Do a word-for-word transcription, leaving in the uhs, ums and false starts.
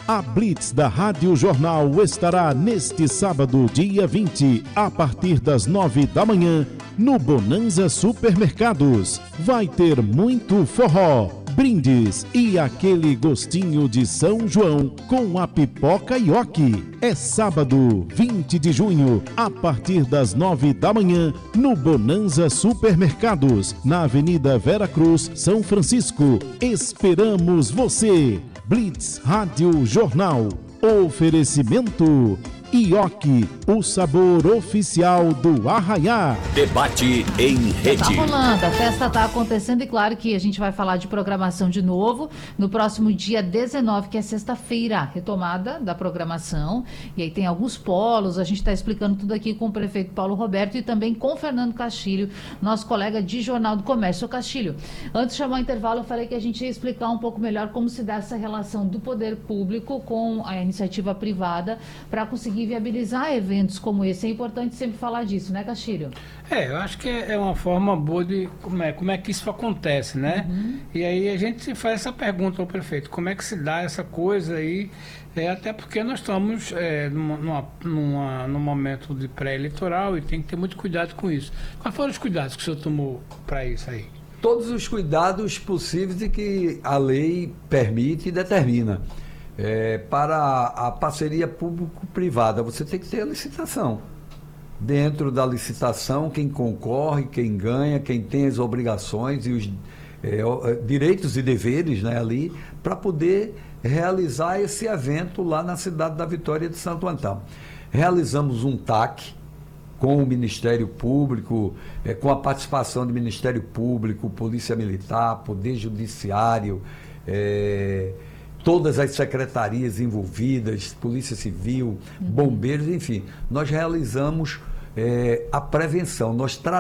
A Blitz da Rádio Jornal estará neste sábado, dia vinte, a partir das nove da manhã, no Bonanza Supermercados. Vai ter muito forró, brindes e aquele gostinho de São João com a pipoca Ioki. É sábado, vinte de junho, a partir das nove da manhã, no Bonanza Supermercados, na Avenida Vera Cruz, São Francisco. Esperamos você! Blitz Rádio Jornal. Oferecimento Ioki, o sabor oficial do Arraiá. Debate em rede. Tá rolando, a festa tá acontecendo e claro que a gente vai falar de programação de novo no próximo dia dezenove, que é sexta-feira, retomada da programação. E aí tem alguns polos, a gente está explicando tudo aqui com o prefeito Paulo Roberto e também com o Fernando Castilho, nosso colega de Jornal do Comércio. Ô Castilho, antes de chamar o intervalo, eu falei que a gente ia explicar um pouco melhor como se dá essa relação do poder público com a iniciativa privada para conseguir viabilizar eventos como esse. É importante sempre falar disso, né, Castilho? É, eu acho que é uma forma boa de como é, como é que isso acontece, né? Uhum. E aí a gente faz essa pergunta ao prefeito, como é que se dá essa coisa aí, é, até porque nós estamos é, numa, numa, numa, num momento de pré-eleitoral e tem que ter muito cuidado com isso. Quais foram os cuidados que o senhor tomou para isso aí? Todos os cuidados possíveis e que a lei permite e determina. É, para a, a parceria público-privada, você tem que ter a licitação. Dentro da licitação, quem concorre, quem ganha, quem tem as obrigações e os é, direitos e deveres, né, ali, para poder realizar esse evento lá na cidade da Vitória de Santo Antão. Realizamos um T A C com o Ministério Público, é, com a participação do Ministério Público, Polícia Militar, Poder Judiciário, é, todas as secretarias envolvidas, Polícia Civil, Bombeiros, enfim, nós realizamos é, a prevenção, nós tratamos